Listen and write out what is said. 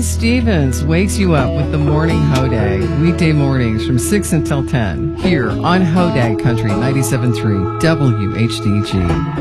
Stevens wakes you up with the Morning Hodag, weekday mornings from 6 until 10, here on Hodag Country 97.3 WHDG.